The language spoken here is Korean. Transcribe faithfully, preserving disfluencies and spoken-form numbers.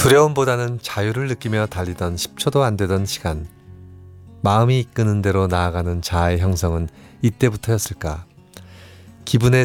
두려움보다는 자유를 느끼며 달리던 십 초도 안 되던 시간. 마음이 이끄는 대로 나아가는 자아의 형성은 이때부터였을까. 기분의